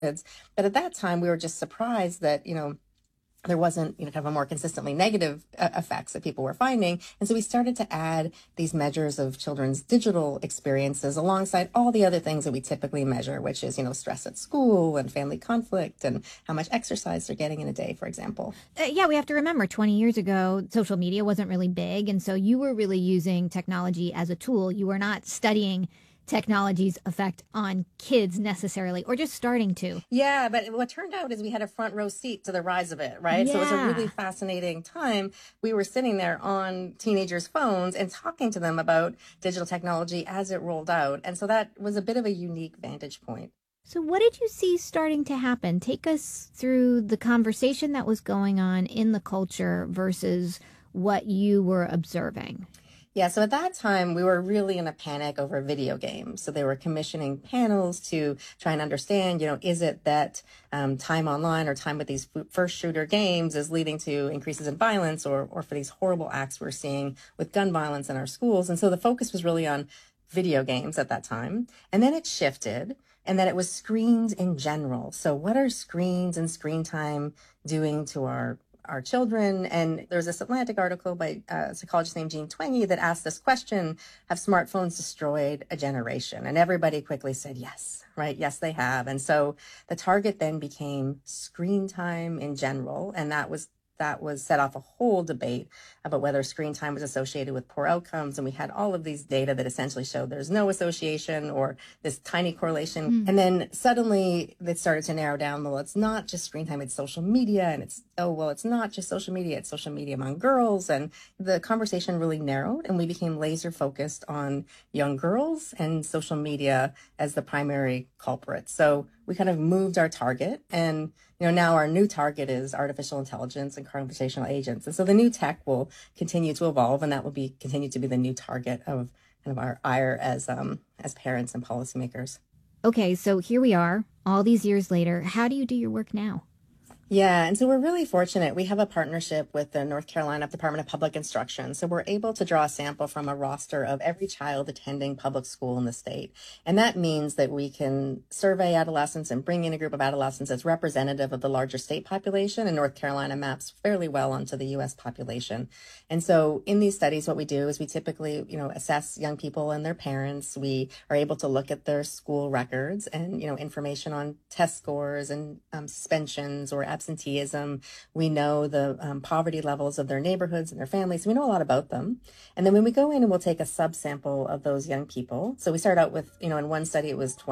kids. But at that time, we were just surprised that, there wasn't, kind of a more consistently negative effects that people were finding. And so we started to add these measures of children's digital experiences alongside all the other things that we typically measure, which is, stress at school and family conflict and how much exercise they're getting in a day, for example. Yeah, we have to remember 20 years ago, social media wasn't really big. And so you were really using technology as a tool. You were not studying technology's effect on kids necessarily, or just starting to. Yeah, but what turned out is we had a front row seat to the rise of it, right? Yeah. So it was a really fascinating time. We were sitting there on teenagers' phones and talking to them about digital technology as it rolled out. And so that was a bit of a unique vantage point. So what did you see starting to happen? Take us through the conversation that was going on in the culture versus what you were observing. Yeah, so at that time, we were really in a panic over video games. So they were commissioning panels to try and understand, is it that time online or time with these first shooter games is leading to increases in violence or for these horrible acts we're seeing with gun violence in our schools? And so the focus was really on video games at that time. And then it shifted, and then it was screens in general. So what are screens and screen time doing to our children? And there's this Atlantic article by a psychologist named Jean Twenge that asked this question: have smartphones destroyed a generation? And everybody quickly said yes, right? Yes, they have. And so the target then became screen time in general. And that was set off a whole debate about whether screen time was associated with poor outcomes. And we had all of these data that essentially showed there's no association or this tiny correlation. And then suddenly it started to narrow down. Well, it's not just screen time, it's social media. And it's not just social media, it's social media among girls. And the conversation really narrowed, and we became laser focused on young girls and social media as the primary culprit. So we kind of moved our target, and now our new target is artificial intelligence and conversational agents. And so the new tech will continue to evolve, and that will continue to be the new target of kind of our ire as parents and policymakers. Okay, so here we are, all these years later. How do you do your work now? Yeah, and so we're really fortunate. We have a partnership with the North Carolina Department of Public Instruction. So we're able to draw a sample from a roster of every child attending public school in the state. And that means that we can survey adolescents and bring in a group of adolescents that's representative of the larger state population. And North Carolina maps fairly well onto the U.S. population. And so in these studies, what we do is we typically, assess young people and their parents. We are able to look at their school records and, information on test scores and suspensions or absenteeism. We know the poverty levels of their neighborhoods and their families. We know a lot about them. And then when we go in and we'll take a subsample of those young people. So we start out with, in one study, it was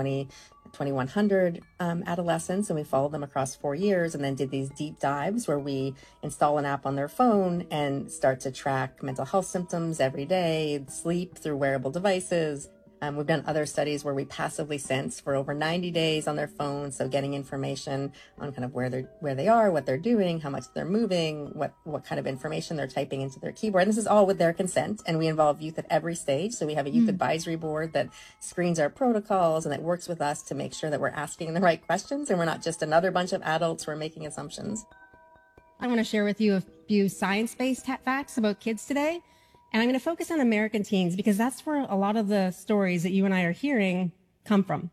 2,100 adolescents, and we followed them across 4 years, and then did these deep dives where we install an app on their phone and start to track mental health symptoms every day, sleep through wearable devices. We've done other studies where we passively sense for over 90 days on their phone, so getting information on kind of where they are, what they're doing, how much they're moving, what kind of information they're typing into their keyboard. And this is all with their consent, and we involve youth at every stage. So we have a youth advisory board that screens our protocols and that works with us to make sure that we're asking the right questions and we're not just another bunch of adults who are making assumptions. I want to share with you a few science-based facts about kids today. And I'm going to focus on American teens because that's where a lot of the stories that you and I are hearing come from.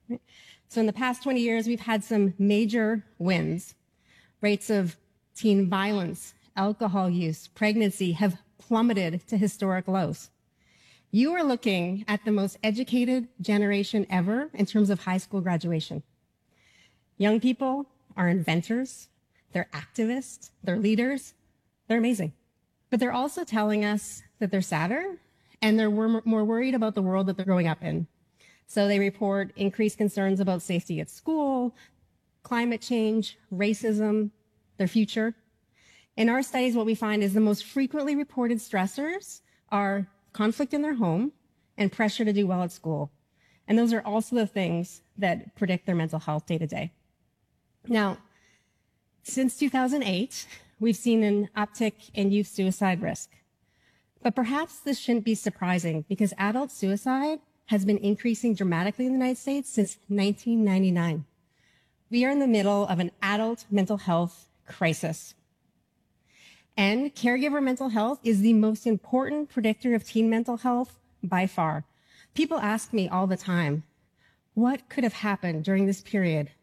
So in the past 20 years, we've had some major wins. Rates of teen violence, alcohol use, pregnancy have plummeted to historic lows. You are looking at the most educated generation ever in terms of high school graduation. Young people are inventors, they're activists, they're leaders, they're amazing. But they're also telling us that they're sadder and they're more worried about the world that they're growing up in. So they report increased concerns about safety at school, climate change, racism, their future. In our studies, what we find is the most frequently reported stressors are conflict in their home and pressure to do well at school. And those are also the things that predict their mental health day to day. Now, since 2008, we've seen an uptick in youth suicide risk. But perhaps this shouldn't be surprising because adult suicide has been increasing dramatically in the United States since 1999. We are in the middle of an adult mental health crisis. And caregiver mental health is the most important predictor of teen mental health by far. People ask me all the time, what could have happened during this period